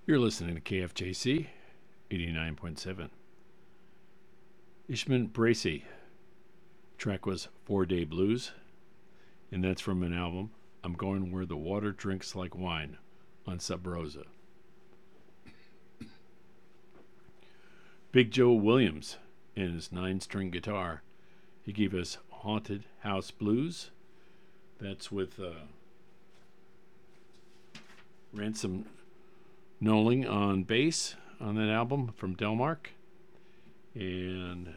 You're listening to KFJC 89.7. Ishman Bracey. Track was 4-Day Blues, and that's from an album, I'm Going Where the Water Drinks Like Wine, on Sub Rosa. Big Joe Williams and his 9-string guitar. He gave us Haunted House Blues. That's with Ransom Knowling on bass on that album from Delmark. And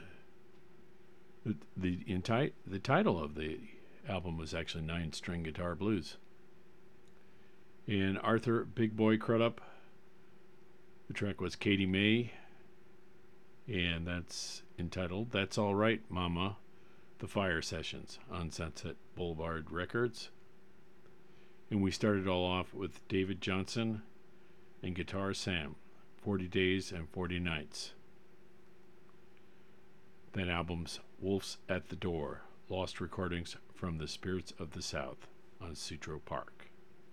the title of the album was actually 9-String Guitar Blues. And Arthur Big Boy Crudup, the track was Katie May, and that's entitled That's All Right, Mama, The Fire Sessions on Sunset Boulevard Records. And we started all off with David Johnson and Guitar Sam, 40 Days and 40 Nights. That album's Wolves at the Door, Lost Recordings from the Spirits of the South on Sutro Park.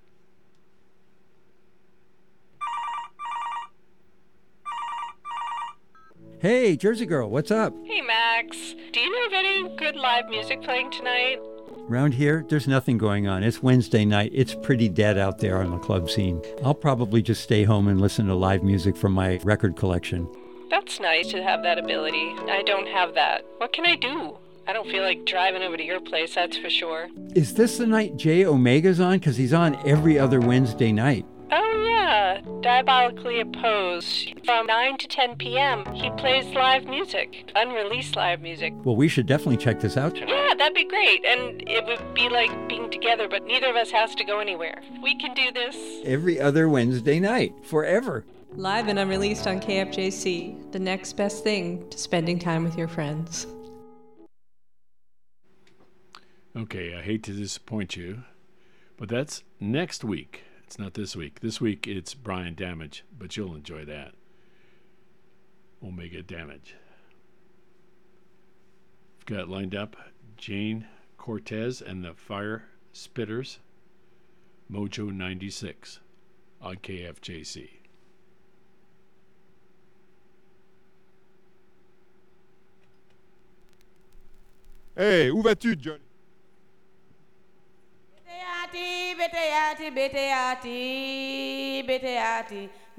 Hey, Jersey Girl, what's up? Hey, Max. Do you know of any good live music playing tonight? Around here, there's nothing going on. It's Wednesday night. It's pretty dead out there on the club scene. I'll probably just stay home and listen to live music from my record collection. That's nice to have that ability. I don't have that. What can I do? I don't feel like driving over to your place, that's for sure. Is this the night Jay Omega's on? Because he's on every other Wednesday night. Oh, yeah. Diabolically Opposed. From 9 to 10 p.m., he plays live music. Unreleased live music. Well, we should definitely check this out tonight. Yeah, that'd be great. And it would be like being together, but neither of us has to go anywhere. We can do this. Every other Wednesday night. Forever. Live and unreleased on KFJC. The next best thing to spending time with your friends. Okay, I hate to disappoint you, but that's next week. It's not this week. This week it's Brian Damage, but you'll enjoy that. Omega Damage. We've got lined up Jane Cortez and the Fire Spitters, Mojo 96 on KFJC. Hey, où vas-tu, Johnny? Beteati, beteati, beteati, beteati.